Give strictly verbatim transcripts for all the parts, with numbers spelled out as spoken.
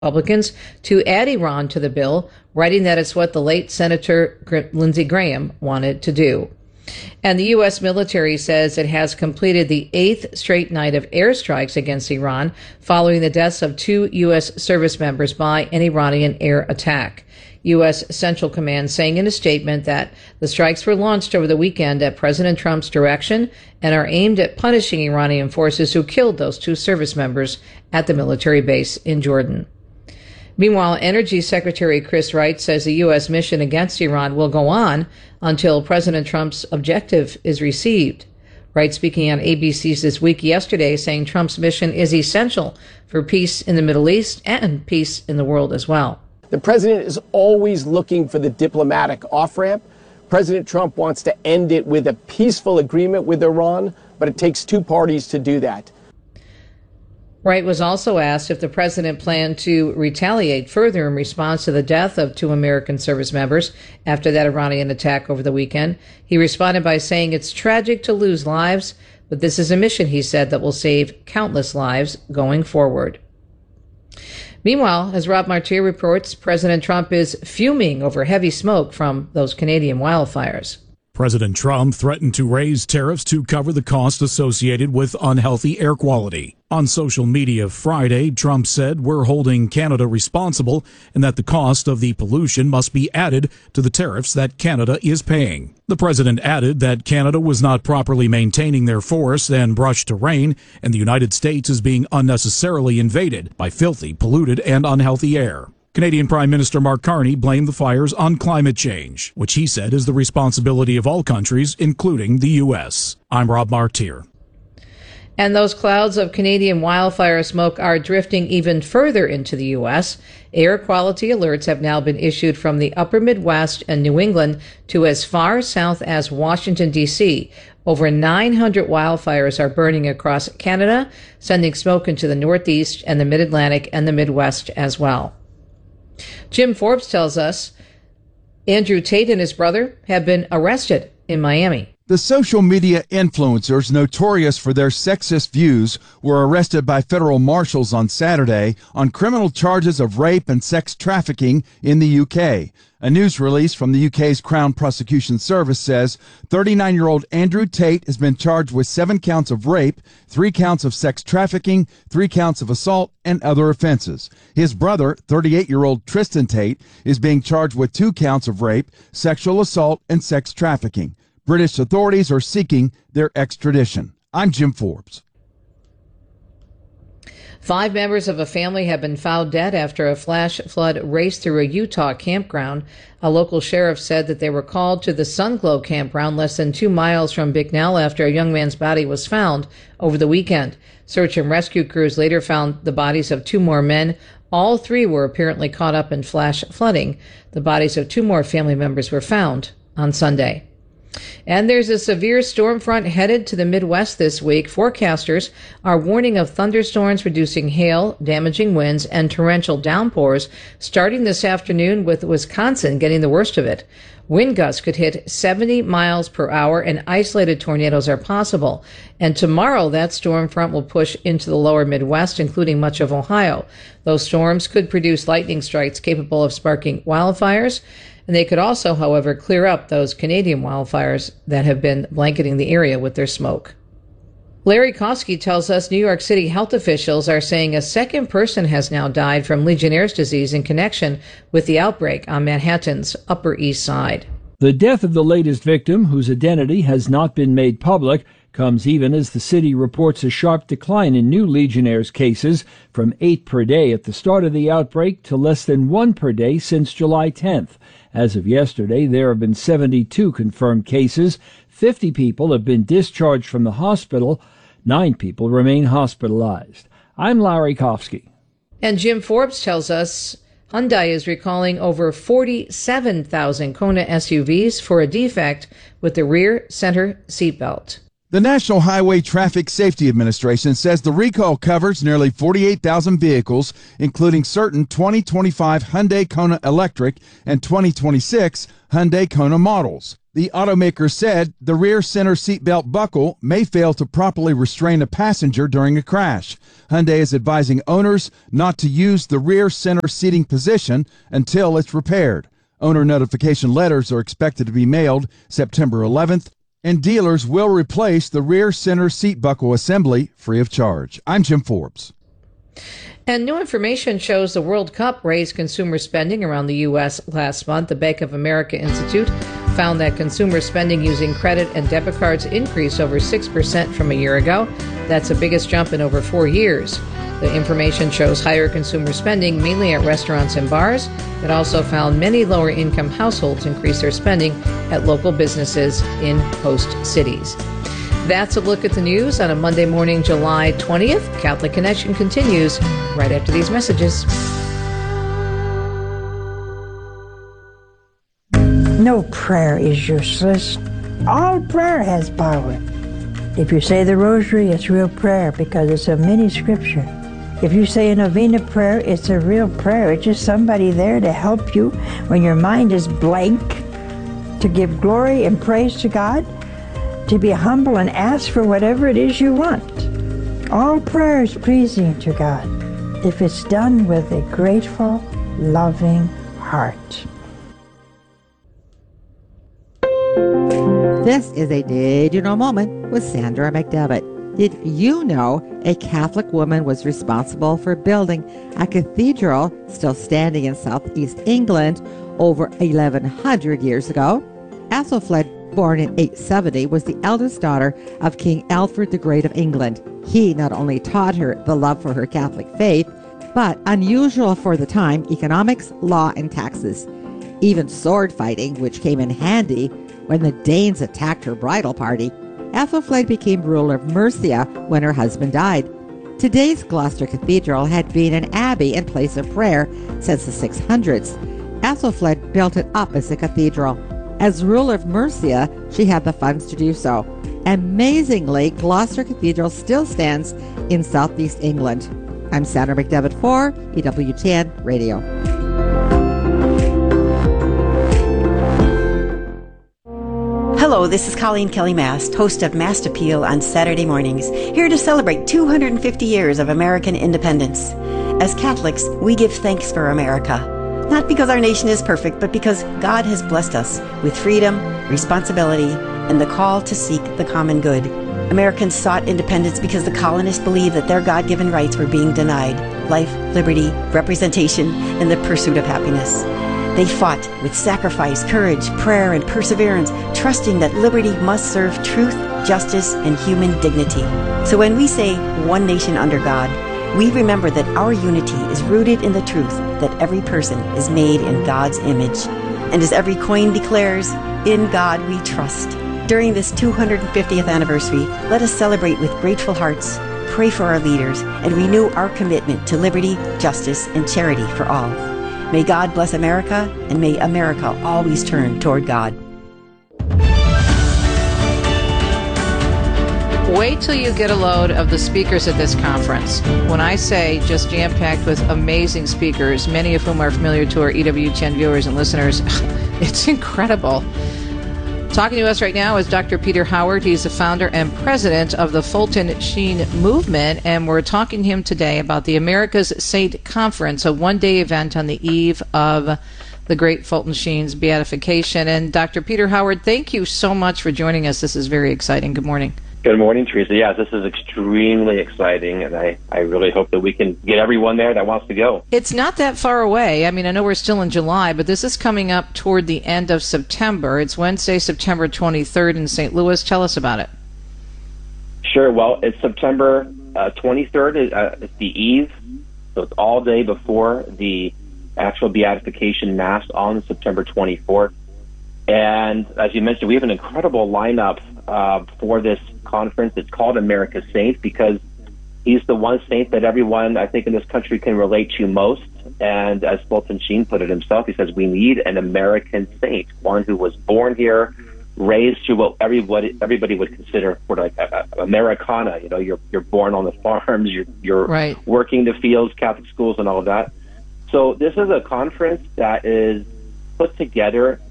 Republicans to add Iran to the bill, writing that it's what the late Senator Lindsey Graham wanted to do. And the U S military says it has completed the eighth straight night of airstrikes against Iran following the deaths of two U S service members by an Iranian air attack. U S Central Command saying in a statement that the strikes were launched over the weekend at President Trump's direction and are aimed at punishing Iranian forces who killed those two service members at the military base in Jordan. Meanwhile, Energy Secretary Chris Wright says the U S mission against Iran will go on until President Trump's objective is received. Wright speaking on A B C's This Week yesterday saying Trump's mission is essential for peace in the Middle East and peace in the world as well. The president is always looking for the diplomatic off-ramp. President Trump wants to end it with a peaceful agreement with Iran, but it takes two parties to do that. Wright was also asked if the president planned to retaliate further in response to the death of two American service members after that Iranian attack over the weekend. He responded by saying it's tragic to lose lives, but this is a mission, he said, that will save countless lives going forward. Meanwhile, as Rob Martier reports, President Trump is fuming over heavy smoke from those Canadian wildfires. President Trump threatened to raise tariffs to cover the cost associated with unhealthy air quality. On social media Friday, Trump said we're holding Canada responsible and that the cost of the pollution must be added to the tariffs that Canada is paying. The president added that Canada was not properly maintaining their forests and brush terrain, and the United States is being unnecessarily invaded by filthy, polluted, and unhealthy air. Canadian Prime Minister Mark Carney blamed the fires on climate change, which he said is the responsibility of all countries, including the U S. I'm Rob Martier. And those clouds of Canadian wildfire smoke are drifting even further into the U S. Air quality alerts have now been issued from the upper Midwest and New England to as far south as Washington, D C Over nine hundred wildfires are burning across Canada, sending smoke into the Northeast and the Mid-Atlantic and the Midwest as well. Jim Forbes tells us Andrew Tate and his brother have been arrested in Miami. The social media influencers notorious for their sexist views were arrested by federal marshals on Saturday on criminal charges of rape and sex trafficking in the U K. A news release from the U K's Crown Prosecution Service says thirty-nine-year-old Andrew Tate has been charged with seven counts of rape, three counts of sex trafficking, three counts of assault, and other offenses. His brother, thirty-eight-year-old Tristan Tate, is being charged with two counts of rape, sexual assault, and sex trafficking. British authorities are seeking their extradition. I'm Jim Forbes. Five members of a family have been found dead after a flash flood raced through a Utah campground. A local sheriff said that they were called to the Sunglow campground less than two miles from Bicknell after a young man's body was found over the weekend. Search and rescue crews later found the bodies of two more men. All three were apparently caught up in flash flooding. The bodies of two more family members were found on Sunday. And there's a severe storm front headed to the Midwest this week. Forecasters are warning of thunderstorms producing hail, damaging winds, and torrential downpours starting this afternoon, with Wisconsin getting the worst of it. Wind gusts could hit seventy miles per hour and isolated tornadoes are possible. And tomorrow, that storm front will push into the lower Midwest, including much of Ohio. Those storms could produce lightning strikes capable of sparking wildfires. And they could also, however, clear up those Canadian wildfires that have been blanketing the area with their smoke. Larry Kofsky tells us New York City health officials are saying a second person has now died from Legionnaire's disease in connection with the outbreak on Manhattan's Upper East Side. The death of the latest victim, whose identity has not been made public, comes even as the city reports a sharp decline in new Legionnaire's cases, from eight per day at the start of the outbreak to less than one per day since July tenth. As of yesterday, there have been seventy-two confirmed cases. fifty people have been discharged from the hospital. Nine people remain hospitalized. I'm Larry Kofsky. And Jim Forbes tells us Hyundai is recalling over forty-seven thousand Kona S U Vs for a defect with the rear center seatbelt. The National Highway Traffic Safety Administration says the recall covers nearly forty-eight thousand vehicles, including certain twenty twenty-five Hyundai Kona Electric and twenty twenty-six Hyundai Kona models. The automaker said the rear center seatbelt buckle may fail to properly restrain a passenger during a crash. Hyundai is advising owners not to use the rear center seating position until it's repaired. Owner notification letters are expected to be mailed September eleventh, and dealers will replace the rear center seat buckle assembly free of charge. I'm Jim Forbes. And new information shows the World Cup raised consumer spending around the U S last month. The Bank of America Institute found that consumer spending using credit and debit cards increased over six percent from a year ago. That's the biggest jump in over four years. The information shows higher consumer spending, mainly at restaurants and bars. It also found many lower-income households increase their spending at local businesses in host cities. That's a look at the news on a Monday morning, July twentieth. Catholic Connection continues right after these messages. No prayer is useless. All prayer has power. If you say the rosary, it's real prayer because it's a mini scripture. If you say a novena prayer, it's a real prayer. It's just somebody there to help you when your mind is blank, to give glory and praise to God, to be humble and ask for whatever it is you want. All prayer is pleasing to God if it's done with a grateful, loving heart. This is a Did You Know moment with Sandra McDevitt. Did you know a Catholic woman was responsible for building a cathedral still standing in southeast England over eleven hundred years ago? Aethelflaed, born in eight seventy, was the eldest daughter of King Alfred the Great of England. He not only taught her the love for her Catholic faith, but, unusual for the time, economics, law, and taxes. Even sword fighting, which came in handy when the Danes attacked her bridal party. Aethelflaed became ruler of Mercia when her husband died. Today's Gloucester Cathedral had been an abbey and place of prayer since the six hundreds. Aethelflaed built it up as a cathedral. As ruler of Mercia, she had the funds to do so. Amazingly, Gloucester Cathedral still stands in southeast England. I'm Sandra McDevitt for E W ten Radio. Hello, this is Colleen Kelly Mast, host of Mast Appeal on Saturday mornings, here to celebrate two hundred fifty years of American independence. As Catholics, we give thanks for America, not because our nation is perfect, but because God has blessed us with freedom, responsibility, and the call to seek the common good. Americans sought independence because the colonists believed that their God-given rights were being denied: life, liberty, representation, and the pursuit of happiness. They fought with sacrifice, courage, prayer, and perseverance, trusting that liberty must serve truth, justice, and human dignity. So when we say one nation under God, we remember that our unity is rooted in the truth that every person is made in God's image. And as every coin declares, in God we trust. During this two hundred fiftieth anniversary, let us celebrate with grateful hearts, pray for our leaders, and renew our commitment to liberty, justice, and charity for all. May God bless America, and may America always turn toward God. Wait till you get a load of the speakers at this conference. When I say just jam-packed with amazing speakers, many of whom are familiar to our E W ten viewers and listeners, it's incredible. Talking to us right now is Doctor Peter Howard. He's the founder and president of the Fulton Sheen Movement, and we're talking to him today about the America's Saint Conference, a one-day event on the eve of the great Fulton Sheen's beatification. And Doctor Peter Howard, thank you so much for joining us. This is very exciting. Good morning. Good morning, Teresa. Yeah, this is extremely exciting, and I, I really hope that we can get everyone there that wants to go. It's not that far away. I mean, I know we're still in July, but this is coming up toward the end of September. It's Wednesday, September twenty-third in Saint Louis. Tell us about it. Sure. Well, it's September uh, twenty-third. Uh, it's the eve, so it's all day before the actual beatification Mass on September twenty-fourth. And as you mentioned, we have an incredible lineup uh, for this conference. It's called America's Saint because he's the one saint that everyone, I think, in this country can relate to most. And as Fulton Sheen put it himself, he says, we need an American saint, one who was born here, raised to what everybody everybody would consider sort of like a, a Americana. You know, you're you're born on the farms, you're you're right. working the fields, Catholic schools, and all of that. So this is a conference that is put together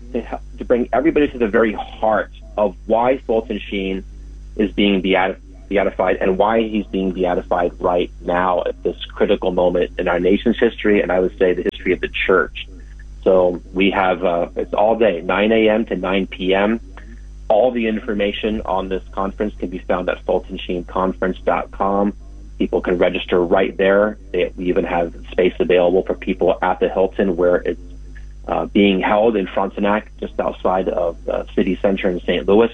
to, help, to bring everybody to the very heart of why Fulton Sheen is being beati- beatified and why he's being beatified right now at this critical moment in our nation's history, and I would say the history of the church. So we have, uh, it's all day, nine a.m. to nine p.m. All the information on this conference can be found at fulton sheen conference dot com. People can register right there. They, we even have space available for people at the Hilton where it's uh, being held in Frontenac, just outside of the city center in Saint Louis.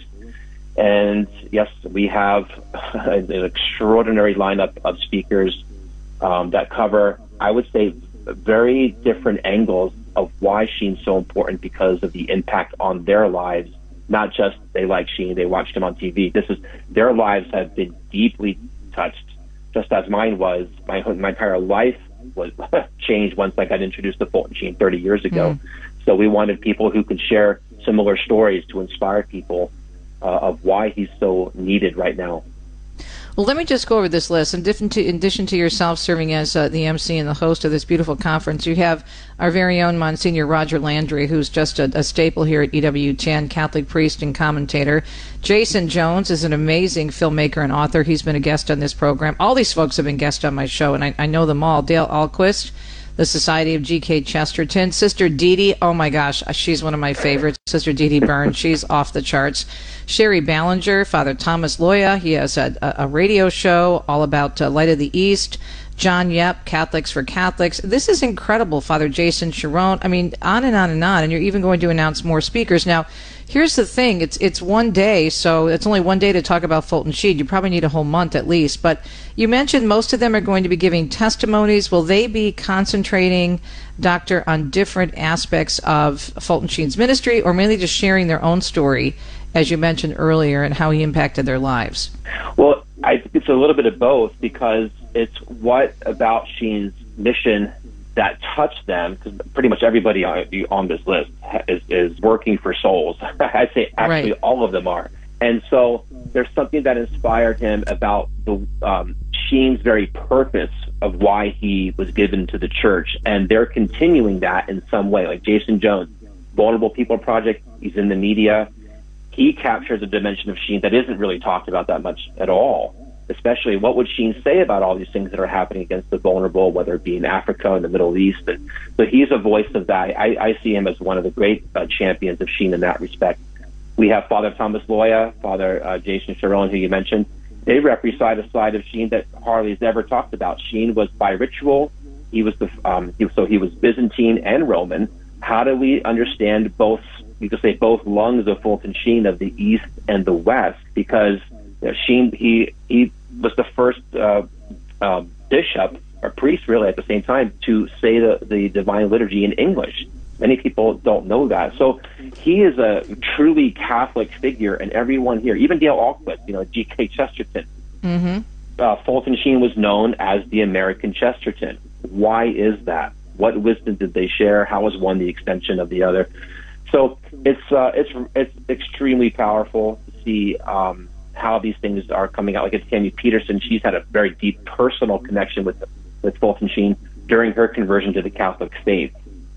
And yes, we have an extraordinary lineup of speakers um, that cover, I would say, very different angles of why Sheen's so important because of the impact on their lives. Not just they like Sheen, they watched him on T V. This is their lives have been deeply touched, just as mine was. My my entire life was changed once I got introduced to Fulton Sheen thirty years ago. Mm. So we wanted people who could share similar stories to inspire people uh, of why he's so needed right now. Well, let me just go over this list. In addition to, in addition to yourself serving as uh, the M C and the host of this beautiful conference, you have our very own Monsignor Roger Landry, who's just a, a staple here at E W ten, Catholic priest and commentator. Jason Jones is an amazing filmmaker and author. He's been a guest on this program. All these folks have been guests on my show, and I, I know them all. Dale Ahlquist, the Society of G K Chesterton. Sister Dee Dee, oh my gosh, she's one of my favorites. Sister Dee Dee Burns, she's off the charts. Sherry Ballinger, Father Thomas Loya, he has a, a radio show all about uh, Light of the East. John Yep, Catholics for Catholics. This is incredible. Father Jason Sharon. I mean, on and on and on. And you're even going to announce more speakers. Now, here's the thing. It's it's one day, so it's only one day to talk about Fulton Sheen. You probably need a whole month at least. But you mentioned most of them are going to be giving testimonies. Will they be concentrating, Doctor, on different aspects of Fulton Sheen's ministry, or mainly just sharing their own story, as you mentioned earlier, and how he impacted their lives? Well, I think it's a little bit of both, because it's what about Sheen's mission that touched them, because pretty much everybody on, on this list is, is working for souls. I'd say actually right. all of them are. And so there's something that inspired him about the um, Sheen's very purpose of why he was given to the church, and they're continuing that in some way. Like Jason Jones, Vulnerable People Project, he's in the media. He captures a dimension of Sheen that isn't really talked about that much at all. Especially, what would Sheen say about all these things that are happening against the vulnerable, whether it be in Africa and the Middle East? And so he's a voice of that. I, I see him as one of the great uh, champions of Sheen in that respect. We have Father Thomas Loya, Father uh, Jason Sharon, who you mentioned. They represent a side of Sheen that hardly is ever talked about. Sheen was biritual. He was the um, he, so he was Byzantine and Roman. How do we understand both? You could say both lungs of Fulton Sheen, of the East and the West, because you know, Sheen he he was the first uh, uh, bishop or priest, really, at the same time, to say the, the Divine Liturgy in English. Many people don't know that. So he is a truly Catholic figure, and everyone here, even Dale Ahlquist, you know, G K Chesterton. Mm-hmm. Uh, Fulton Sheen was known as the American Chesterton. Why is that? What wisdom did they share? How is one the extension of the other? So it's uh, it's it's extremely powerful to see um, how these things are coming out. Like it's Tammy Peterson, she's had a very deep personal connection with with Fulton Sheen during her conversion to the Catholic faith.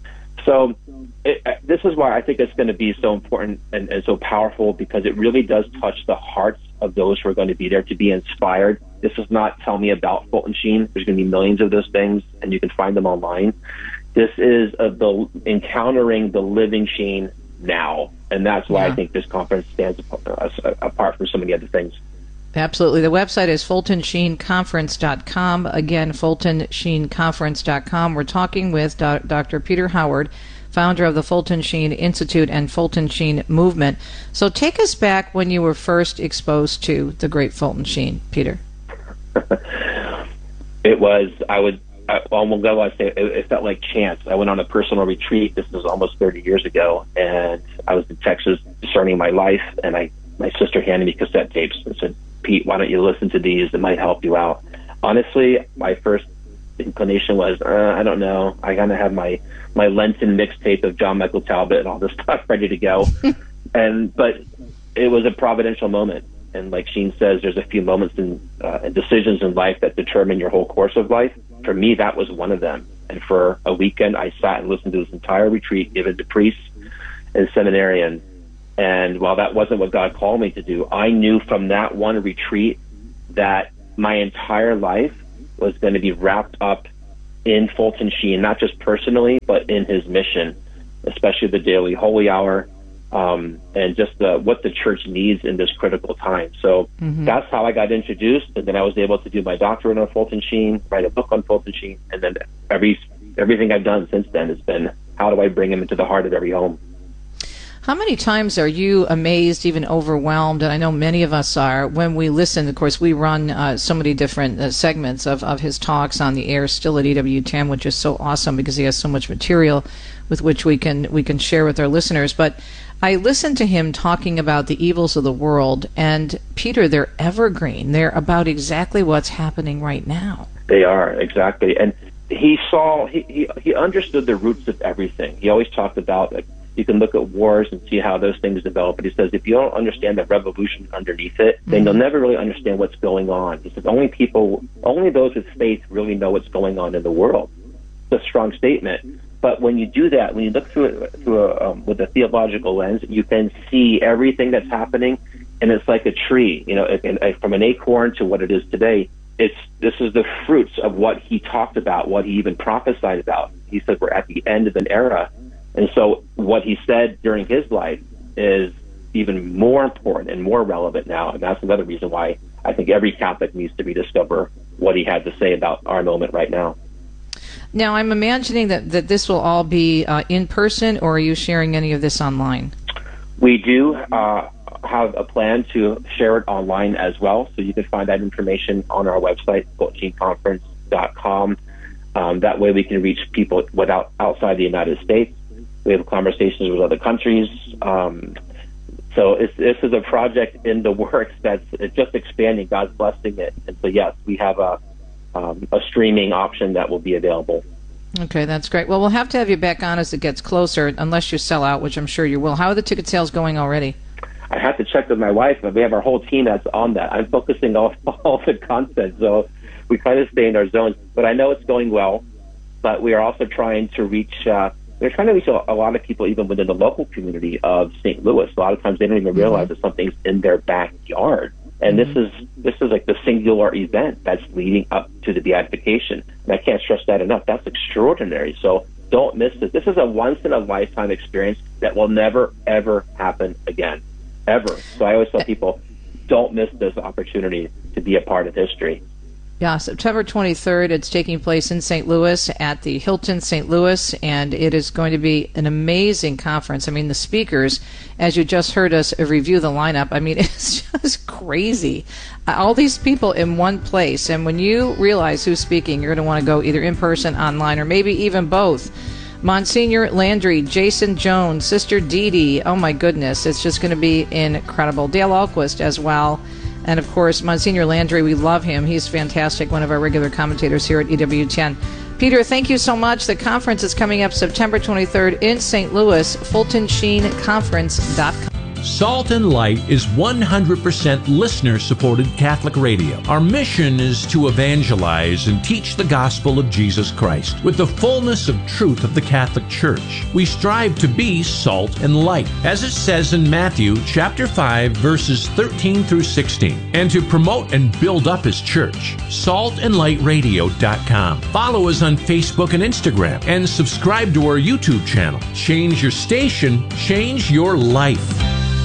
So it, this is why I think it's going to be so important and, and so powerful, because it really does touch the hearts of those who are going to be there to be inspired. This is not tell me about Fulton Sheen. There's going to be millions of those things, and you can find them online. This is uh, the encountering the living Sheen now, and that's why yeah. I think this conference stands apart, uh, apart from so many other things. Absolutely. The website is fulton sheen conference dot com. Again, fulton sheen conference dot com. We're talking with Do- Doctor Peter Howard, founder of the Fulton Sheen Institute and Fulton Sheen Movement. So take us back when you were first exposed to the great Fulton Sheen, Peter. It was, I would, I, well, I'm going to say, it, it felt like chance. I went on a personal retreat. This was almost thirty years ago, and I was in Texas discerning my life, and I, my sister handed me cassette tapes and said, Pete, why don't you listen to these? It might help you out. Honestly, my first inclination was, uh, I don't know. I kind of have my, my Lenten mixtape of John Michael Talbot and all this stuff ready to go. and But it was a providential moment. And like Sheen says, there's a few moments in, uh, and decisions in life that determine your whole course of life. For me, that was one of them. And for a weekend, I sat and listened to this entire retreat given to priests and seminarian. And while that wasn't what God called me to do, I knew from that one retreat that my entire life was going to be wrapped up in Fulton Sheen, not just personally, but in his mission, especially the daily holy hour, um, and just the, what the church needs in this critical time. So mm-hmm. that's how I got introduced, and then I was able to do my doctorate on Fulton Sheen, write a book on Fulton Sheen, and then every everything I've done since then has been, how do I bring him into the heart of every home? How many times are you amazed, even overwhelmed, and I know many of us are, when we listen? Of course, we run uh, so many different uh, segments of, of his talks on the air still at E W ten, which is so awesome because he has so much material with which we can we can share with our listeners. But I listened to him talking about the evils of the world, and Peter, they're evergreen. They're about exactly what's happening right now. They are, exactly. And he saw, he, he, he understood the roots of everything. He always talked about, like, you can look at wars and see how those things develop. But he says, if you don't understand the revolution underneath it, then you'll never really understand what's going on. He says, only people, only those with faith really know what's going on in the world. It's a strong statement. But when you do that, when you look through it through a, um, with a theological lens, you can see everything that's happening, and it's like a tree. You know, it, it, from an acorn to what it is today, it's this is the fruits of what he talked about, what he even prophesied about. He said we're at the end of an era. And so what he said during his life is even more important and more relevant now. And that's another reason why I think every Catholic needs to rediscover what he had to say about our moment right now. Now, I'm imagining that, that this will all be uh, in person, or are you sharing any of this online? We do uh, have a plan to share it online as well. So you can find that information on our website, fulton sheen conference dot com. Um, that way we can reach people without outside the United States. We have conversations with other countries. Um, so it's, this is a project in the works that's it's just expanding. God's blessing it. And so, yes, we have a, um, a streaming option that will be available. Okay, that's great. Well, we'll have to have you back on as it gets closer, unless you sell out, which I'm sure you will. How are the ticket sales going already? I have to check with my wife, but we have our whole team that's on that. I'm focusing on all the content, so we kind of stay in our zones. But I know it's going well, but we are also trying to reach... Uh, They're trying to reach a, a lot of people even within the local community of Saint Louis. A lot of times they don't even realize mm-hmm. that something's in their backyard. And mm-hmm. this is this is like the singular event that's leading up to the beatification. And I can't stress that enough. That's extraordinary. So don't miss this. This is a once-in-a-lifetime experience that will never, ever happen again. Ever. So I always tell people, don't miss this opportunity to be a part of history. Yeah, September twenty-third, it's taking place in Saint Louis at the Hilton Saint Louis, and it is going to be an amazing conference. I mean, the speakers, as you just heard us review the lineup, I mean, it's just crazy. All these people in one place, and when you realize who's speaking, you're going to want to go either in person, online, or maybe even both. Monsignor Landry, Jason Jones, Sister Dee Dee, oh my goodness, it's just going to be incredible. Dale Ahlquist as well. And, of course, Monsignor Landry, we love him. He's fantastic, one of our regular commentators here at E W ten. Peter, thank you so much. The conference is coming up September twenty-third in Saint Louis, fulton sheen conference dot com. Salt and Light is one hundred percent listener-supported Catholic radio. Our mission is to evangelize and teach the gospel of Jesus Christ with the fullness of truth of the Catholic Church. We strive to be salt and light, as it says in Matthew chapter five, verses thirteen through sixteen, and to promote and build up His church. salt and light radio dot com. Follow us on Facebook and Instagram, and subscribe to our YouTube channel. Change your station, change your life.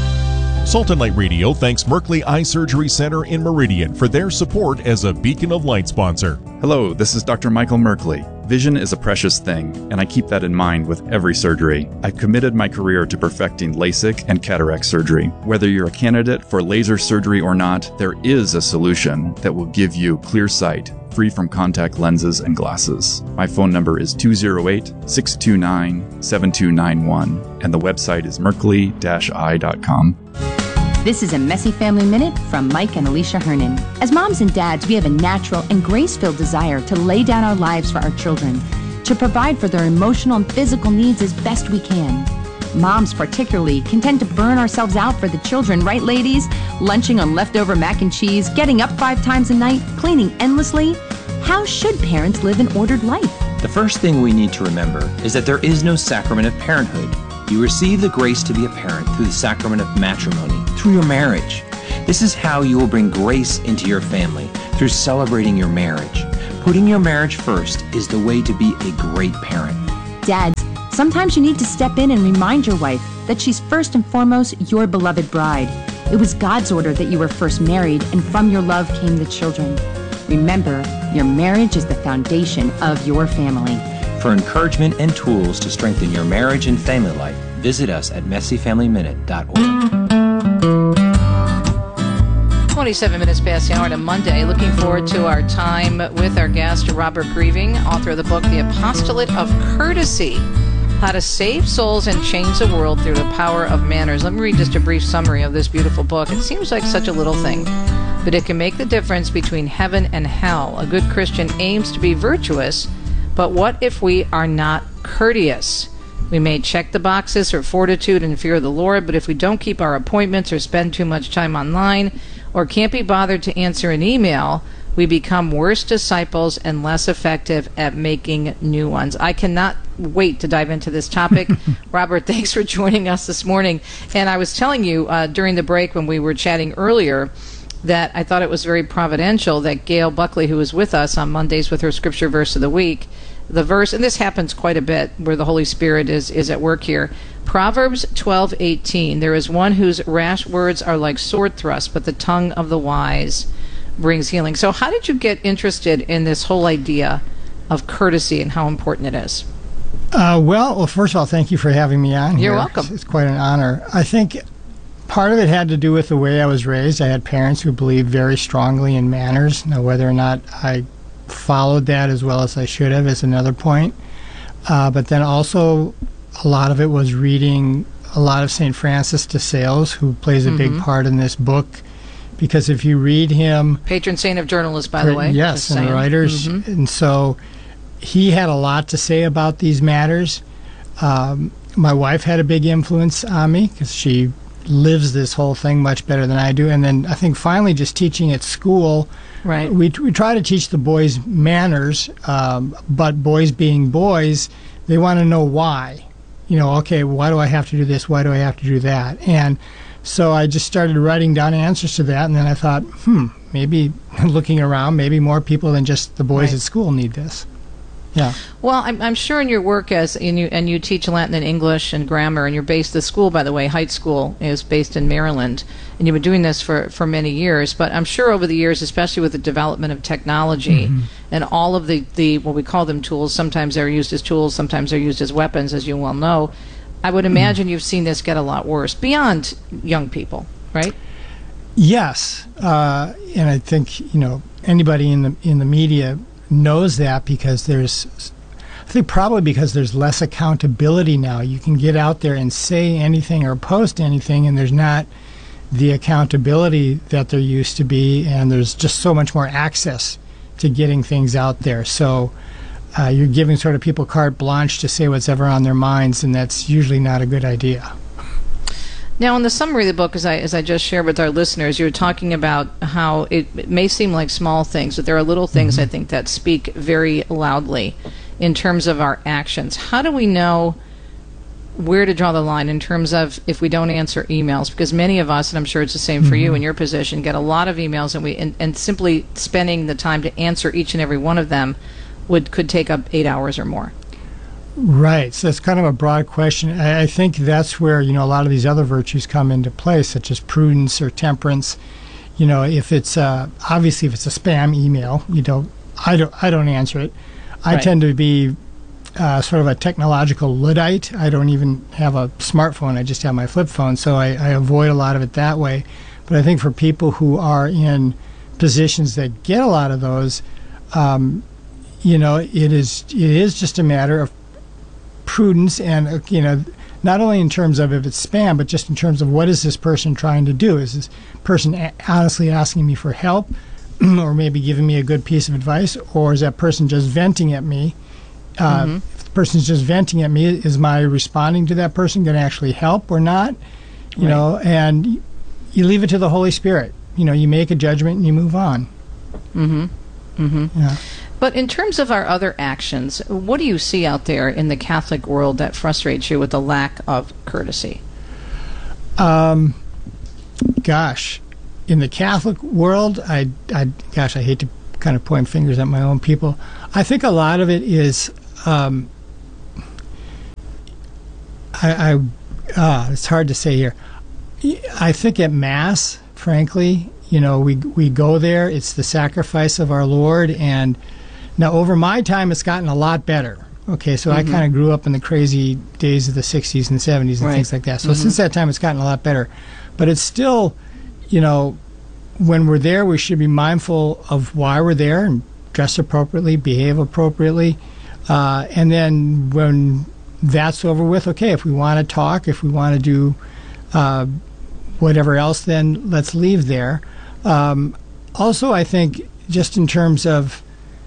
Salt and Light Radio thanks Merkley Eye Surgery Center in Meridian for their support as a Beacon of Light sponsor. Hello, this is Doctor Michael Merkley. Vision is a precious thing, and I keep that in mind with every surgery. I've committed my career to perfecting LASIK and cataract surgery. Whether you're a candidate for laser surgery or not, there is a solution that will give you clear sight, free from contact lenses and glasses. My phone number is two oh eight, six two nine, seven two nine one, and the website is merkley dash eye dot com. This is a Messy Family Minute from Mike and Alicia Hernan. As moms and dads, we have a natural and grace-filled desire to lay down our lives for our children, to provide for their emotional and physical needs as best we can. Moms particularly can tend to burn ourselves out for the children, right ladies? Lunching on leftover mac and cheese, getting up five times a night, cleaning endlessly. How should parents live an ordered life? The first thing we need to remember is that there is no sacrament of parenthood. You receive the grace to be a parent through the sacrament of matrimony, through your marriage. This is how you will bring grace into your family, through celebrating your marriage. Putting your marriage first is the way to be a great parent. Dads, sometimes you need to step in and remind your wife that she's first and foremost your beloved bride. It was God's order that you were first married, and from your love came the children. Remember, your marriage is the foundation of your family. For encouragement and tools to strengthen your marriage and family life, visit us at messy family minute dot org. twenty-seven minutes past the hour on a Monday. Looking forward to our time with our guest, Robert Grieving, author of the book, The Apostolate of Courtesy, How to Save Souls and Change the World Through the Power of Manners. Let me read just a brief summary of this beautiful book. It seems like such a little thing, but it can make the difference between heaven and hell. A good Christian aims to be virtuous, but what if we are not courteous? We may check the boxes for fortitude and fear of the Lord, but if we don't keep our appointments or spend too much time online or can't be bothered to answer an email, we become worse disciples and less effective at making new ones. I cannot wait to dive into this topic. Robert, thanks for joining us this morning. And I was telling you uh, during the break when we were chatting earlier that I thought it was very providential that Gail Buckley, who was with us on Mondays with her scripture verse of the week, the verse, and this happens quite a bit where the Holy Spirit is, is at work here. Proverbs twelve eighteen, there is one whose rash words are like sword thrusts, but the tongue of the wise brings healing. So how did you get interested in this whole idea of courtesy and how important it is? Uh, well, well, first of all, thank you for having me on here. You're welcome. It's, it's quite an honor. I think part of it had to do with the way I was raised. I had parents who believed very strongly in manners. Now, whether or not I followed that as well as I should have is another point. Uh, but then also a lot of it was reading a lot of Saint Francis de Sales, who plays a mm-hmm. big part in this book. Because if you read him... Patron saint of journalists, by the way. Yes, and writers. Mm-hmm. And so he had a lot to say about these matters. Um, my wife had a big influence on me because she lives this whole thing much better than I do. And then I think finally just teaching at school, right. we, we try to teach the boys manners, um, but boys being boys, they want to know why. You know, okay, why do I have to do this? Why do I have to do that? And so I just started writing down answers to that, and then I thought, hmm, maybe looking around, maybe more people than just the boys right. at school need this. Yeah. Well, I'm, I'm sure in your work as and you and you teach Latin and English and grammar, and you're based. The school, by the way, Heights School, is based in Maryland, and you've been doing this for, for many years. But I'm sure over the years, especially with the development of technology mm-hmm. and all of the, the what we call them tools, sometimes they're used as tools, sometimes they're used as weapons, as you well know. I would imagine you've seen this get a lot worse beyond young people, right? Yes, uh, and I think you know anybody in the in the media knows that because there's, I think probably because there's less accountability now. You can get out there and say anything or post anything, and there's not the accountability that there used to be, and there's just so much more access to getting things out there. So. Uh, you're giving sort of people carte blanche to say what's ever on their minds, and that's usually not a good idea. Now, in the summary of the book, as I as I just shared with our listeners, you were talking about how it, it may seem like small things, but there are little things, mm-hmm. I think, that speak very loudly in terms of our actions. How do we know where to draw the line in terms of if we don't answer emails? Because many of us, and I'm sure it's the same for mm-hmm. you in your position, get a lot of emails, and we and, and simply spending the time to answer each and every one of them would could take up eight hours or more. Right. So that's kind of a broad question. I, I think that's where, you know, a lot of these other virtues come into play, such as prudence or temperance. You know, if it's uh, obviously if it's a spam email, you don't, I don't, I don't answer it. I right. tend to be uh, sort of a technological Luddite. I don't even have a smartphone. I just have my flip phone, so I, I avoid a lot of it that way. But I think for people who are in positions that get a lot of those, um, you know, it is it is just a matter of prudence and, uh, you know, not only in terms of if it's spam, but just in terms of what is this person trying to do? Is this person a- honestly asking me for help or maybe giving me a good piece of advice, or is that person just venting at me? Uh, mm-hmm. If the person's just venting at me, is my responding to that person going to actually help or not? You right. know, and you leave it to the Holy Spirit. You know, you make a judgment and you move on. Mm-hmm. Mm-hmm. Yeah. But in terms of our other actions, what do you see out there in the Catholic world that frustrates you with the lack of courtesy? Um, gosh, in the Catholic world, I, I, gosh, I hate to kind of point fingers at my own people. I think a lot of it is, um, I, I uh, it's hard to say here. I think at Mass, frankly, you know, we we go there. It's the sacrifice of our Lord, and now over my time, it's gotten a lot better. Okay, so mm-hmm. I kind of grew up in the crazy days of the sixties and seventies and right. things like that. So mm-hmm. since that time, it's gotten a lot better. But it's still, you know, when we're there, we should be mindful of why we're there and dress appropriately, behave appropriately. Uh, and then when that's over with, okay, if we want to talk, if we want to do uh, whatever else, then let's leave there. Um, also, I think just in terms of,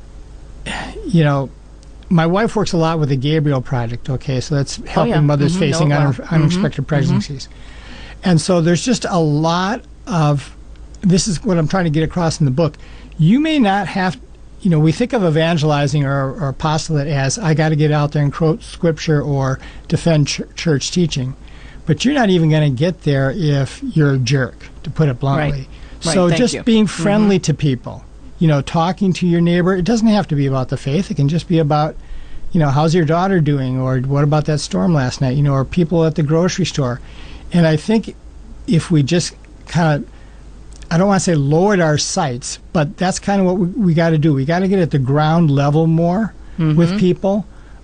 you know, my wife works a lot with the Gabriel Project, okay, so that's helping oh, yeah. mothers mm-hmm. facing no, well. un- unexpected mm-hmm. pregnancies. Mm-hmm. And so there's just a lot of, this is what I'm trying to get across in the book. You may not have, you know, we think of evangelizing or, or apostolate as I got to get out there and quote scripture or defend ch- church teaching. But you're not even going to get there if you're a jerk, to put it bluntly. Right. So right, just you. being friendly mm-hmm. to people, you know, talking to your neighbor. It doesn't have to be about the faith. It can just be about, you know, how's your daughter doing? Or what about that storm last night? You know, or people at the grocery store. And I think if we just kind of, I don't want to say lowered our sights, but that's kind of what we, we got to do. We got to get at the ground level more mm-hmm. with people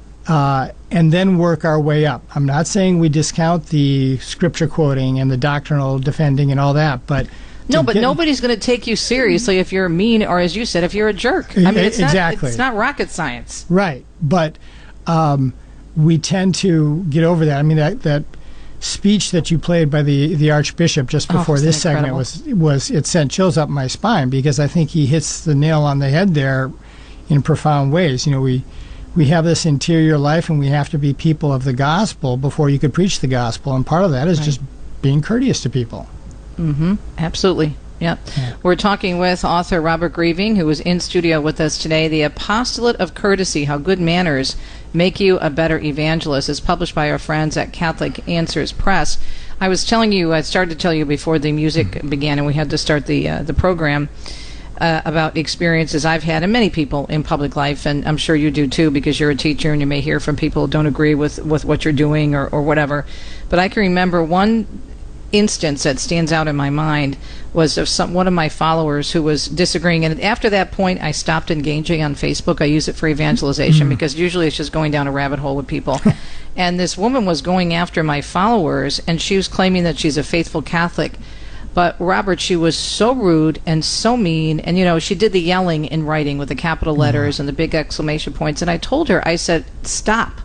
uh, and then work our way up. I'm not saying we discount the scripture quoting and the doctrinal defending and all that, but no, but nobody's going to take you seriously if you're mean or, as you said, if you're a jerk. I mean, it's exactly. not, it's not rocket science. Right, but um, we tend to get over that. I mean, that that speech that you played by the the Archbishop just before oh, this segment was was it sent chills up my spine, because I think he hits the nail on the head there in profound ways. You know, we we have this interior life, and we have to be people of the gospel before you could preach the gospel, and part of that is right. just being courteous to people. Mm-hmm. Absolutely. Yep. Yeah. We're talking with author Robert Grieving, who is in studio with us today. The Apostolate of Courtesy, How Good Manners Make You a Better Evangelist, is published by our friends at Catholic Answers Press. I was telling you, I started to tell you before the music mm-hmm. began and we had to start the uh, the program, uh, about experiences I've had, and many people in public life, and I'm sure you do too, because you're a teacher and you may hear from people who don't agree with, with what you're doing or, or whatever. But I can remember one instance that stands out in my mind was of some one of my followers who was disagreeing, and after that point I stopped engaging on Facebook. I use it for evangelization mm. because usually it's just going down a rabbit hole with people. And this woman was going after my followers, and she was claiming that she's a faithful Catholic. But Robert, she was so rude and so mean, and you know, she did the yelling in writing with the capital letters mm. and the big exclamation points, and I told her, I said, stop.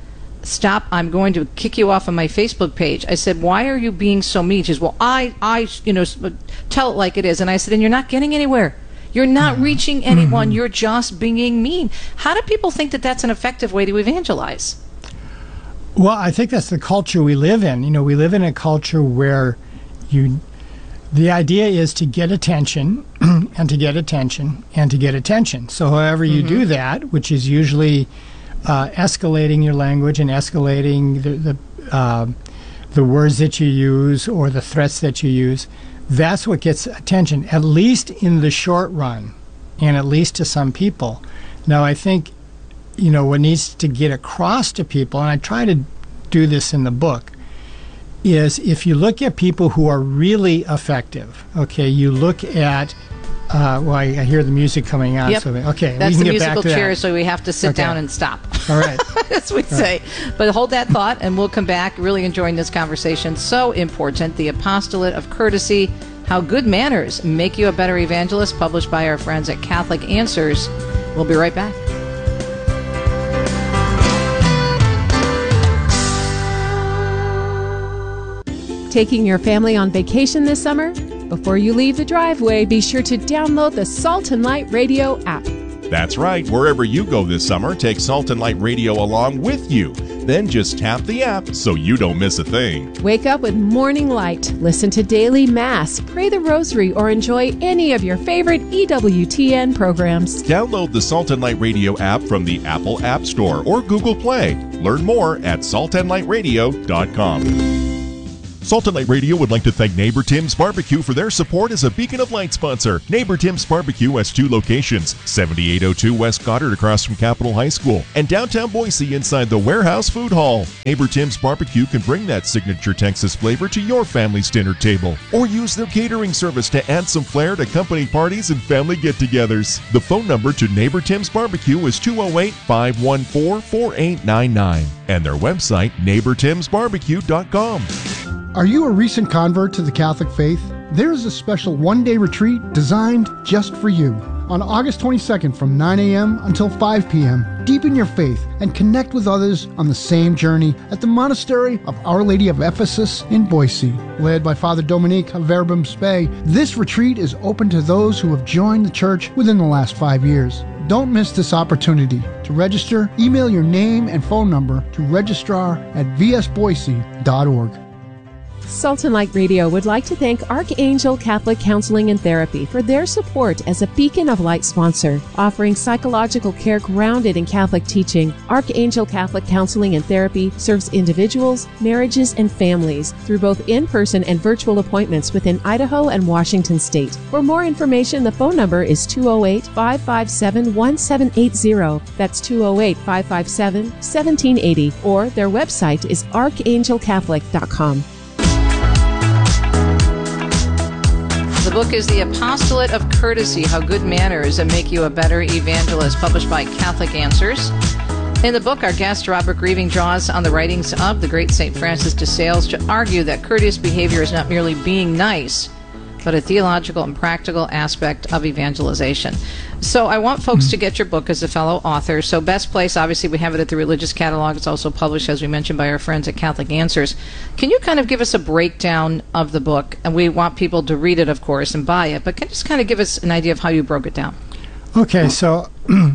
Stop, I'm going to kick you off of my Facebook page. I said, why are you being so mean? She says, well, I, I, you know, tell it like it is. And I said, and you're not getting anywhere. You're not mm-hmm. reaching anyone. Mm-hmm. You're just being mean. How do people think that that's an effective way to evangelize? Well, I think that's the culture we live in. You know, we live in a culture where you, the idea is to get attention and to get attention and to get attention. So however you mm-hmm. do that, which is usually Uh, escalating your language and escalating the the, uh, the words that you use or the threats that you use, that's what gets attention, at least in the short run, and at least to some people. Now, I think, you know, what needs to get across to people, and I try to do this in the book, is if you look at people who are really effective, okay, you look at Uh, well, I, I hear the music coming on. Yep. So okay, that's we can the get back musical to chair, that. so we have to sit okay. down and stop. All right. As we All say. Right. But hold that thought, and we'll come back. Really enjoying this conversation. So important. The Apostolate of Courtesy, How Good Manners Make You a Better Evangelist, published by our friends at Catholic Answers. We'll be right back. Taking your family on vacation this summer? Before you leave the driveway, be sure to download the Salt and Light Radio app. That's right. Wherever you go this summer, take Salt and Light Radio along with you. Then just tap the app so you don't miss a thing. Wake up with Morning Light, listen to Daily Mass, pray the Rosary, or enjoy any of your favorite E W T N programs. Download the Salt and Light Radio app from the Apple App Store or Google Play. Learn more at salt and light radio dot com. Salt and Light Radio would like to thank Neighbor Tim's Barbecue for their support as a Beacon of Light sponsor. Neighbor Tim's Barbecue has two locations, seventy-eight oh two West Goddard across from Capitol High School and downtown Boise inside the Warehouse Food Hall. Neighbor Tim's Barbecue can bring that signature Texas flavor to your family's dinner table or use their catering service to add some flair to company parties and family get-togethers. The phone number to Neighbor Tim's Barbecue is two oh eight, five one four, four eight nine nine and their website, neighbor tims barbecue dot com. Are you a recent convert to the Catholic faith? There's a special one-day retreat designed just for you. On August twenty-second from nine a.m. until five p.m., deepen your faith and connect with others on the same journey at the Monastery of Our Lady of Ephesus in Boise. Led by Father Dominique of Verbum Spei, this retreat is open to those who have joined the church within the last five years. Don't miss this opportunity. To register, email your name and phone number to registrar at v s boise dot org. Salt and Light Radio would like to thank Archangel Catholic Counseling and Therapy for their support as a Beacon of Light sponsor, offering psychological care grounded in Catholic teaching. Archangel Catholic Counseling and Therapy serves individuals, marriages, and families through both in-person and virtual appointments within Idaho and Washington State. For more information, the phone number is two oh eight, five five seven, one seven eight zero. That's two oh eight, five five seven, one seven eight zero, or their website is archangel catholic dot com. The book is The Apostolate of Courtesy, How Good Manners Make You a Better Evangelist, published by Catholic Answers. In the book, our guest, Robert Grieving, draws on the writings of the great Saint Francis de Sales to argue that courteous behavior is not merely being nice, but a theological and practical aspect of evangelization. So I want folks to get your book as a fellow author. So best place, obviously, we have it at the Religious Catalog. It's also published, as we mentioned, by our friends at Catholic Answers. Can you kind of give us a breakdown of the book? And we want people to read it, of course, and buy it. But can you just kind of give us an idea of how you broke it down? Okay, so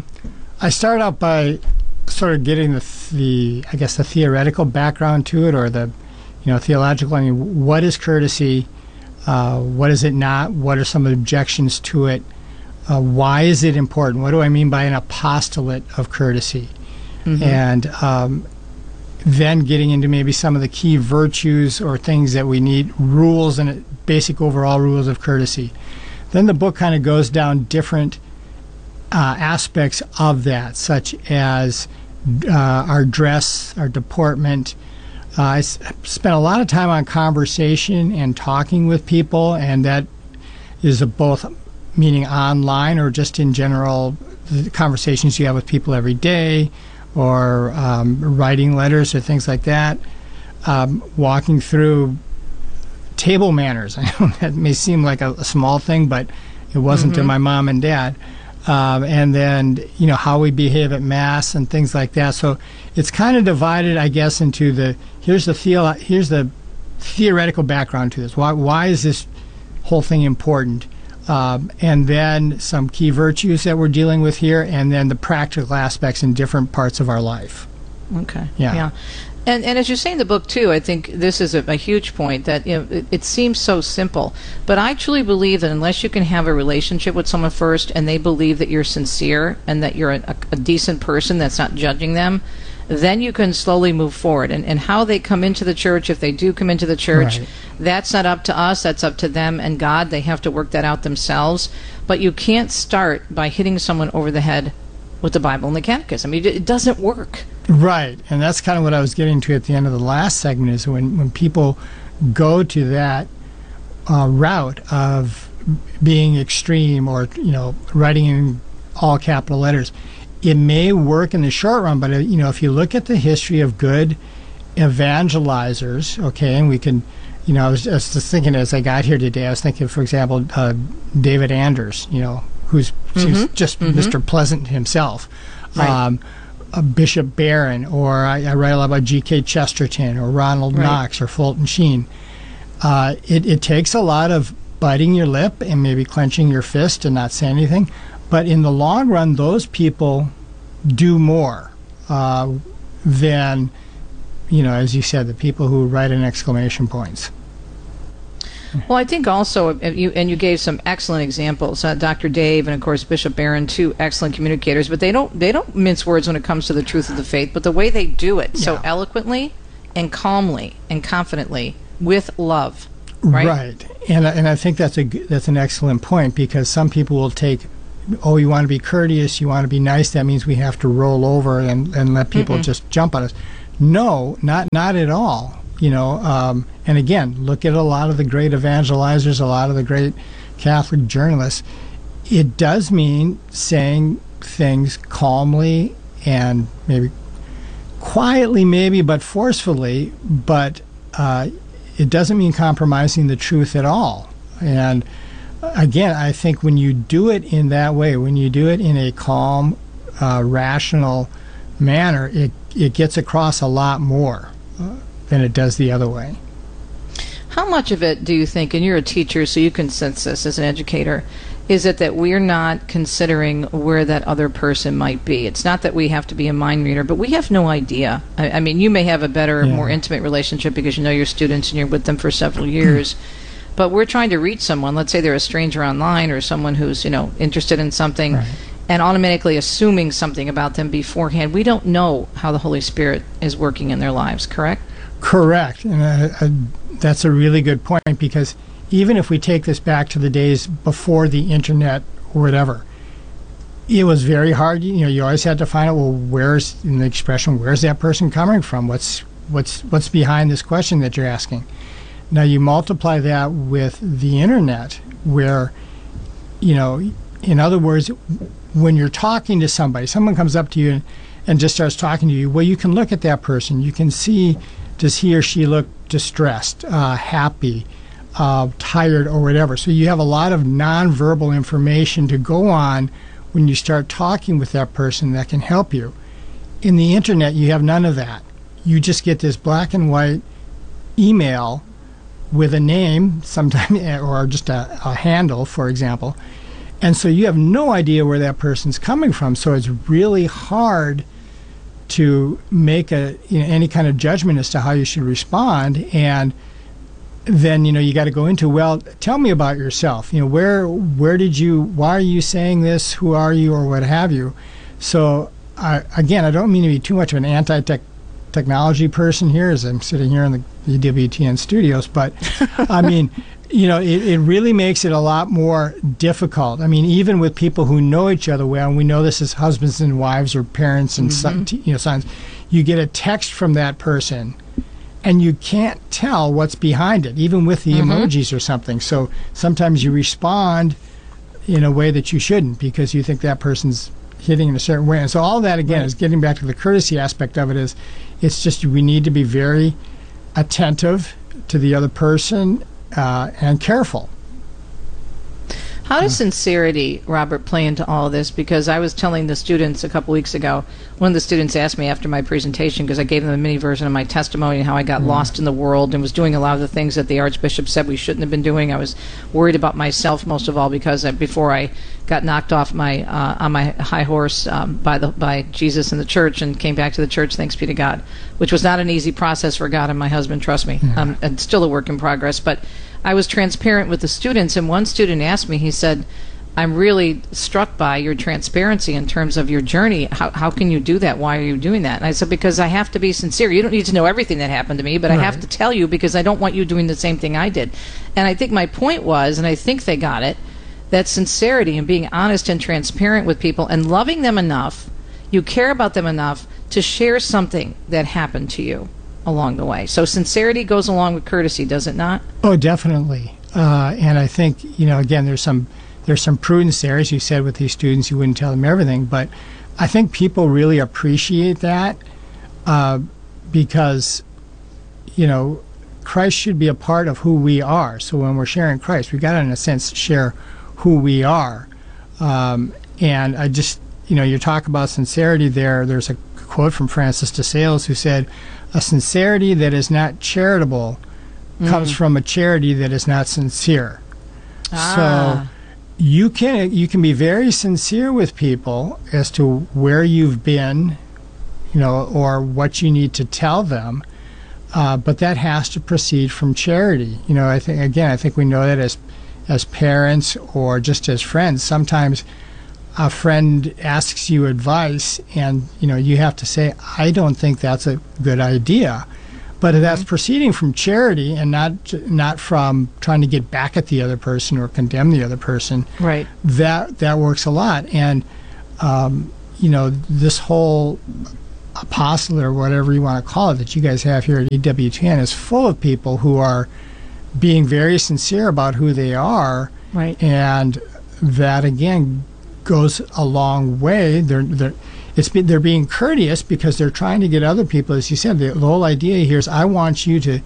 I start out by sort of getting the, the, I guess, the theoretical background to it, or the, you know, theological. I mean, what is courtesy? Uh, what is it not? What are some of the objections to it? Uh, why is it important? What do I mean by an apostolate of courtesy? Mm-hmm. And um, then getting into maybe some of the key virtues or things that we need, rules and basic overall rules of courtesy. Then the book kind of goes down different uh, aspects of that, such as uh, our dress, our deportment. Uh, I s- spent a lot of time on conversation and talking with people, and that is a both meaning online or just in general, the conversations you have with people every day, or um, writing letters or things like that. Um, walking through table manners. I know that may seem like a, a small thing, but it wasn't mm-hmm. to my mom and dad. Um, and then, you know, how we behave at Mass and things like that. So it's kind of divided, I guess, into the, here's the theo- here's the theoretical background to this. Why, why is this whole thing important? Um, and then some key virtues that we're dealing with here, and then the practical aspects in different parts of our life. Okay. Yeah. yeah. And, and as you say in the book, too, I think this is a, a huge point, that you know, it, it seems so simple. But I truly believe that unless you can have a relationship with someone first, and they believe that you're sincere and that you're a, a decent person that's not judging them, then you can slowly move forward. And, and how they come into the church, if they do come into the church, right. That's not up to us. That's up to them and God. They have to work that out themselves. But you can't start by hitting someone over the head with the Bible and the Catechism. I mean, it doesn't work. Right. And that's kind of what I was getting to at the end of the last segment, is when, when people go to that uh, route of being extreme, or, you know, writing in all capital letters, it may work in the short run, but, uh, you know, if you look at the history of good evangelizers, okay, and we can, you know, I was, I was just thinking as I got here today, I was thinking, for example, uh, David Anders, you know, who's mm-hmm. seems just mm-hmm. Mister Pleasant himself. Right. Um, uh, Bishop Barron, or I, I write a lot about G K Chesterton, or Ronald right. Knox, or Fulton Sheen. Uh, it, it takes a lot of biting your lip and maybe clenching your fist and not saying anything. But in the long run, those people do more uh, than you know, as you said, the people who write in exclamation points. Well, I think also, you, and you gave some excellent examples, uh, Doctor Dave and of course Bishop Barron, two excellent communicators. But they don't they don't mince words when it comes to the truth of the faith. But the way they do it, yeah. so eloquently and calmly and confidently with love, right? Right, and and I think that's a that's an excellent point, because some people will take, oh, you want to be courteous, you want to be nice, that means we have to roll over and and let people Mm-mm. just jump on us. No, not not at all. You know, um, and again, look at a lot of the great evangelizers, a lot of the great Catholic journalists. It does mean saying things calmly and maybe quietly, maybe, but forcefully, but uh, it doesn't mean compromising the truth at all. And again, I think when you do it in that way, when you do it in a calm, uh, rational manner, it, it gets across a lot more Uh, than it does the other way. How much of it do you think, and you're a teacher so you can sense this as an educator, is it that we're not considering where that other person might be? It's not that we have to be a mind reader, but we have no idea. I, I mean, you may have a better, yeah. more intimate relationship because you know your students and you're with them for several years, but we're trying to reach someone, let's say they're a stranger online or someone who's, you know, interested in something, right. and automatically assuming something about them beforehand. We don't know how the Holy Spirit is working in their lives, correct? Correct, and uh, uh, that's a really good point, because even if we take this back to the days before the internet or whatever, it was very hard. You know, you always had to find out, well, where's, in the expression, where's that person coming from? What's what's what's behind this question that you're asking? Now you multiply that with the internet, where, you know, in other words, when you're talking to somebody, someone comes up to you and, and just starts talking to you, well, you can look at that person, you can see, does he or she look distressed, uh, happy, uh, tired, or whatever? So you have a lot of nonverbal information to go on when you start talking with that person that can help you. In the internet, you have none of that. You just get this black and white email with a name, sometimes, or just a, a handle, for example, and so you have no idea where that person's coming from. So it's really hard to make a you know, any kind of judgment as to how you should respond. And then you know you got to go into, well, tell me about yourself. You know, where where did you? Why are you saying this? Who are you, or what have you? So I, again, I don't mean to be too much of an anti-tech technology person here, as I'm sitting here in the E W T N studios, but I mean, you know, it, it really makes it a lot more difficult. I mean, even with people who know each other well, and we know this as husbands and wives or parents and mm-hmm. son, you know, sons, you get a text from that person, and you can't tell what's behind it, even with the mm-hmm. emojis or something. So sometimes you respond in a way that you shouldn't because you think that person's hitting in a certain way. And so all that, again, right. is getting back to the courtesy aspect of it. Is it's just we need to be very attentive to the other person uh, and careful. How does sincerity, Robert, play into all of this? Because I was telling the students a couple weeks ago, one of the students asked me after my presentation, because I gave them a mini version of my testimony and how I got mm-hmm. lost in the world and was doing a lot of the things that the Archbishop said we shouldn't have been doing. I was worried about myself most of all, because I, before I got knocked off my uh, on my high horse um, by the by Jesus and the church and came back to the church, thanks be to God, which was not an easy process for God and my husband, trust me. Mm-hmm. Um, and still a work in progress, but I was transparent with the students, and one student asked me, he said, I'm really struck by your transparency in terms of your journey. How how can you do that? Why are you doing that? And I said, because I have to be sincere. You don't need to know everything that happened to me, but right. I have to tell you because I don't want you doing the same thing I did. And I think my point was, and I think they got it, that sincerity and being honest and transparent with people and loving them enough, you care about them enough to share something that happened to you along the way. So sincerity goes along with courtesy, does it not? Oh, definitely. Uh, and I think, you know, again, there's some there's some prudence there, as you said, with these students. You wouldn't tell them everything, but I think people really appreciate that uh, because, you know, Christ should be a part of who we are. So when we're sharing Christ, we've got to, in a sense, share who we are. Um, and I just, you know, you talk about sincerity there. There's a quote from Francis de Sales who said, a sincerity that is not charitable mm. comes from a charity that is not sincere. Ah. So you can you can be very sincere with people as to where you've been, you know, or what you need to tell them, uh, but that has to proceed from charity. You know, I think again, I think we know that as as parents or just as friends. Sometimes a friend asks you advice, and you know you have to say, "I don't think that's a good idea." But if that's proceeding from charity and not not from trying to get back at the other person or condemn the other person, right? That that works a lot. And um, you know, this whole apostle or whatever you want to call it that you guys have here at E W T N is full of people who are being very sincere about who they are, right? And that again goes a long way. They're they're It's be, they're being courteous because they're trying to get other people, as you said, the, the whole idea here is I want you to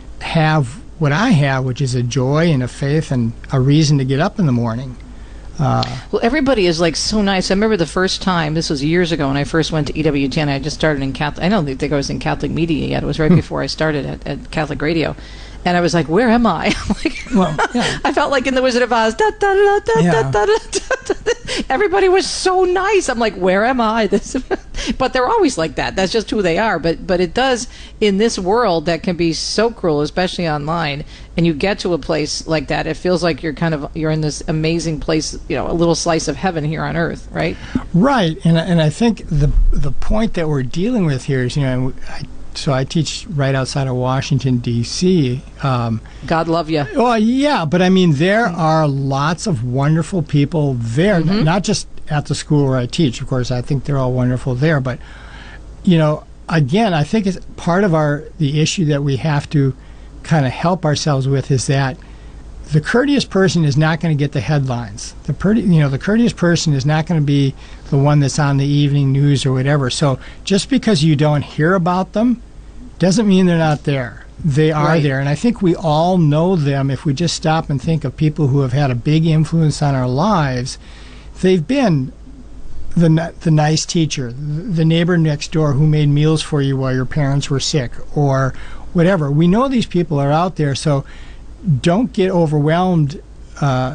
have what I have, which is a joy and a faith and a reason to get up in the morning. Uh, well, everybody is like so nice. I remember the first time, this was years ago when I first went to E W T N. I just started in Catholic, I don't think I was in Catholic media yet. It was right before I started at, at Catholic radio. And I was like, where am I? like, well, yeah. I felt like in The Wizard of Oz. Da, da, da, da, Yeah. da, da, da, da. Everybody was so nice. I'm like, where am I? This, but they're always like that. That's just who they are. But but it does, in this world that can be so cruel, especially online, and you get to a place like that, it feels like you're kind of, you're in this amazing place, you know, a little slice of heaven here on earth, right? Right. And, and I think the the point that we're dealing with here is, you know, I, so I teach right outside of Washington, D C Um, God love you. Well, yeah, but I mean, there are lots of wonderful people there, Mm-hmm. not just at the school where I teach. Of course, I think they're all wonderful there. But, you know, again, I think it's part of our the issue that we have to kind of help ourselves with is that the courteous person is not going to get the headlines. The pretty, you know, the courteous person is not going to be the one that's on the evening news or whatever. So just because you don't hear about them doesn't mean they're not there. They are Right. there. And I think we all know them if we just stop and think of people who have had a big influence on our lives. They've been the ni- the nice teacher, the neighbor next door who made meals for you while your parents were sick, or whatever. We know these people are out there, so don't get overwhelmed uh,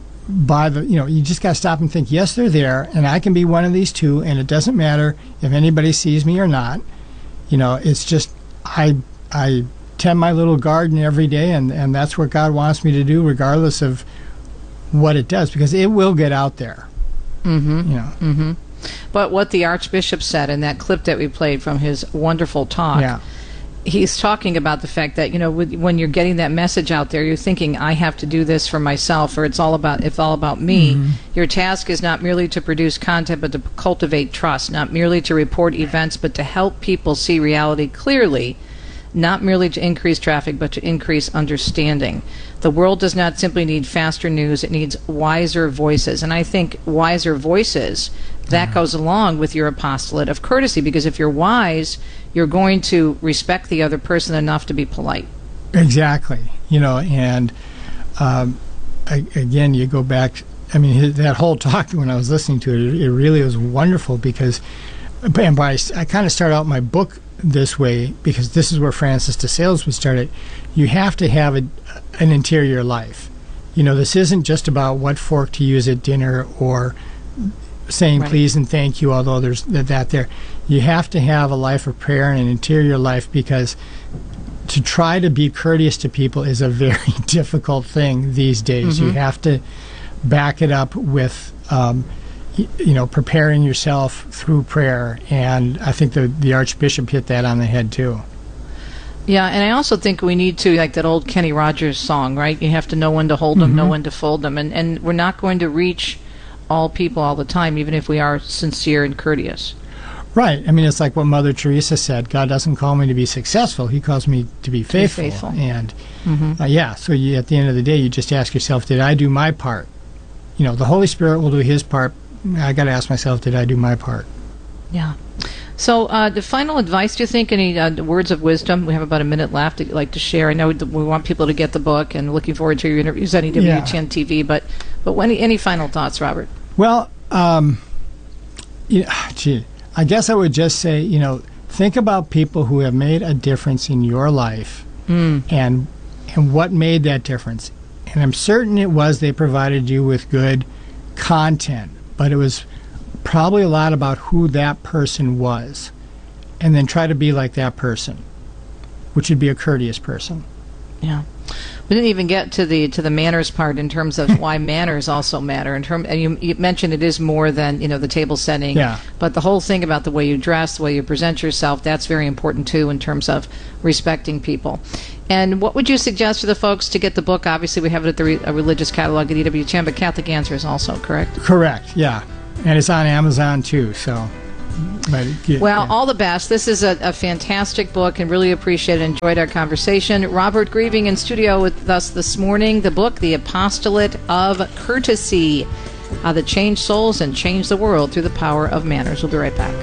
by the, you know, you just got to stop and think, yes, they're there, and I can be one of these too, and it doesn't matter if anybody sees me or not. You know, it's just, I I tend my little garden every day, and, and that's what God wants me to do, regardless of what it does, because it will get out there. Mm-hmm. You know. Mm-hmm. But what the Archbishop said in that clip that we played from his wonderful talk, Yeah. he's talking about the fact that, you know, with, when you're getting that message out there, you're thinking, I have to do this for myself, or it's all about it's all about me. Mhm. Your task is not merely to produce content, but to cultivate trust, not merely to report events, but to help people see reality clearly, not merely to increase traffic, but to increase understanding. The world does not simply need faster news, it needs wiser voices. And I think wiser voices, that goes along with your apostolate of courtesy, because if you're wise, you're going to respect the other person enough to be polite. Exactly. You know, and um, I, again, you go back, I mean, his, that whole talk, when I was listening to it, it, it really was wonderful because, and by, I kind of start out my book this way because this is where Francis de Sales was started. You have to have a, an interior life. You know, this isn't just about what fork to use at dinner or saying Right. please and thank you, although there's th- that there. You have to have a life of prayer and an interior life, because to try to be courteous to people is a very difficult thing these days. You Mhm. have to back it up with, um, y- you know, preparing yourself through prayer. And I think the, the Archbishop hit that on the head, too. Yeah, and I also think we need to, like that old Kenny Rogers song, right? You have to know when to hold them, know Mhm. when to fold them. And, and we're not going to reach all people all the time, even if we are sincere and courteous. Right. I mean, it's like what Mother Teresa said. God doesn't call me to be successful. He calls me to be faithful. faithful. And, Mhm. uh, yeah, so you, at the end of the day, you just ask yourself, did I do my part? You know, the Holy Spirit will do his part. I got to ask myself, did I do my part? Yeah. So, uh, the final advice, do you think, any uh, words of wisdom? We have about a minute left that you'd like to share. I know that we want people to get the book, and looking forward to your interviews on E W T N T V, but, but any, any final thoughts, Robert? Well, um, you know, gee, I guess I would just say, you know, think about people who have made a difference in your life Mm. and and what made that difference. And I'm certain it was they provided you with good content, but it was probably a lot about who that person was. And then try to be like that person. which would be a courteous person. Yeah. We didn't even get to the to the manners part in terms of why manners also matter. In term, and you, you mentioned it is more than, you know, the table setting. Yeah. But the whole thing about the way you dress, the way you present yourself, that's very important too in terms of respecting people. And what would you suggest for the folks to get the book? Obviously, we have it at the Re- a religious catalog at E W T N, but Catholic Answers also, correct? Correct. Yeah, and it's on Amazon too. So. But, yeah, well, yeah. all the best. This is a, a fantastic book and really appreciate it. Enjoyed our conversation. Robert Grieving in studio with us this morning. The book, The Apostolate of Courtesy, How to Change Souls and Change the World Through the Power of Manners. We'll be right back.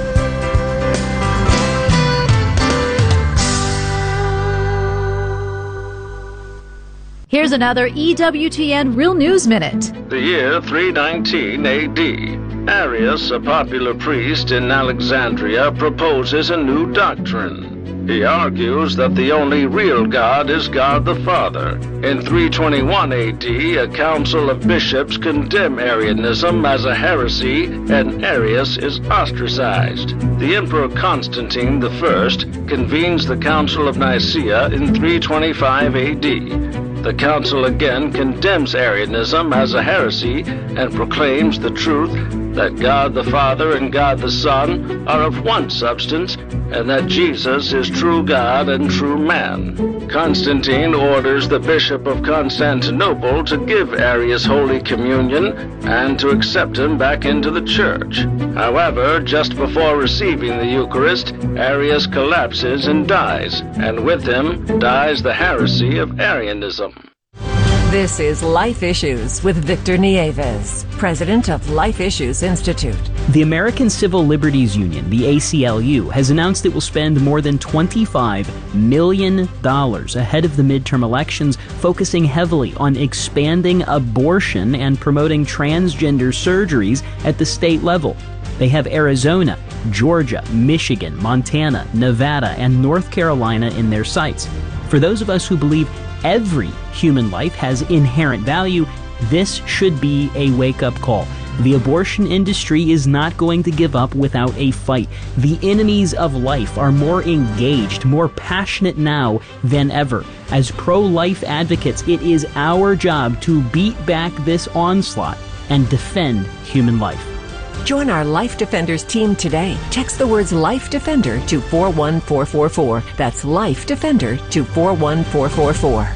Here's another E W T N Real News Minute. The year three nineteen A D. Arius, a popular priest in Alexandria, proposes a new doctrine. He argues that the only real God is God the Father. In three twenty-one A D, a council of bishops condemn Arianism as a heresy, and Arius is ostracized. The Emperor Constantine the First convenes the Council of Nicaea in three twenty-five A D. The council again condemns Arianism as a heresy and proclaims the truth that God the Father and God the Son are of one substance, and that Jesus is true God and true man. Constantine orders the Bishop of Constantinople to give Arius Holy Communion and to accept him back into the church. However, just before receiving the Eucharist, Arius collapses and dies, and with him dies the heresy of Arianism. This is Life Issues with Victor Nieves, president of Life Issues Institute. The American Civil Liberties Union, the A C L U, has announced it will spend more than twenty-five million dollars ahead of the midterm elections, focusing heavily on expanding abortion and promoting transgender surgeries at the state level. They have Arizona, Georgia, Michigan, Montana, Nevada, and North Carolina in their sights. For those of us who believe every human life has inherent value, this should be a wake-up call. The abortion industry is not going to give up without a fight. The enemies of life are more engaged, more passionate now than ever. As pro-life advocates, it is our job to beat back this onslaught and defend human life. Join our Life Defenders team today. Text the words Life Defender to four one four four four. That's Life Defender to four one four four four.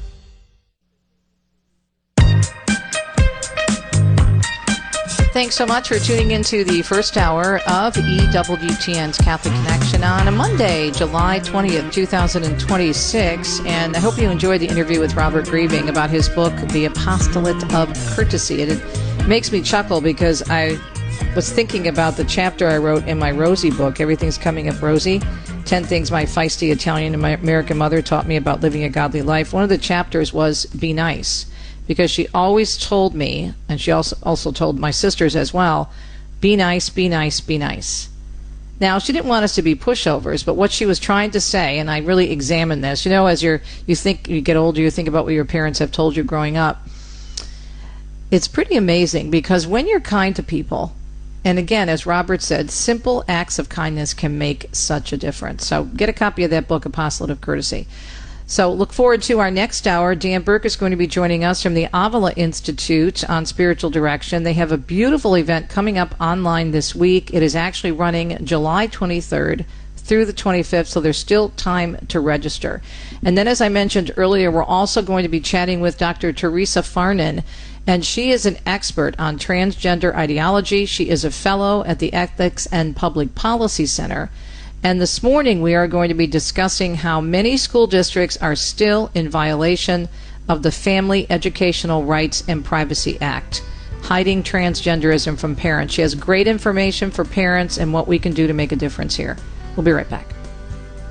Thanks so much for tuning into the first hour of E W T N's Catholic Connection on a Monday, July twentieth, twenty twenty-six. And I hope you enjoyed the interview with Robert Grieving about his book, The Apostolate of Courtesy. It, it makes me chuckle because I was thinking about the chapter I wrote in my Rosie book, Everything's Coming Up Rosie, ten Things My Feisty Italian and My American Mother Taught Me About Living a Godly Life. One of the chapters was Be Nice, because she always told me, and she also, also told my sisters as well, be nice, be nice, be nice. Now, she didn't want us to be pushovers, but what she was trying to say, and I really examined this, you know, as you're, you think, you get older, you think about what your parents have told you growing up. It's pretty amazing, because when you're kind to people, and again, as Robert said, simple acts of kindness can make such a difference. So get a copy of that book, Apostolate of Courtesy. So look forward to our next hour. Dan Burke is going to be joining us from the Avila Institute on Spiritual Direction. They have a beautiful event coming up online this week. It is actually running July twenty-third through the twenty-fifth, so there's still time to register. And then, as I mentioned earlier, we're also going to be chatting with Doctor Teresa Farnan, and she is an expert on transgender ideology. She is a fellow at the Ethics and Public Policy Center. And this morning we are going to be discussing how many school districts are still in violation of the Family Educational Rights and Privacy Act, hiding transgenderism from parents. She has great information for parents and what we can do to make a difference here. We'll be right back.